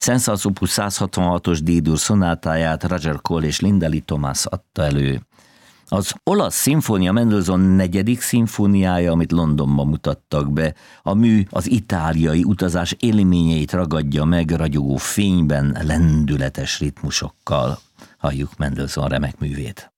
Sense Opus 166-os D-dur szonátáját Roger Cole és Linda Lee Thomas adta elő. Az olasz szimfónia Mendelssohn 4. szimfóniája, amit Londonban mutattak be, a mű az itáliai utazás élményeit ragadja meg ragyogó fényben, lendületes ritmusokkal. Halljuk Mendelssohn remek művét.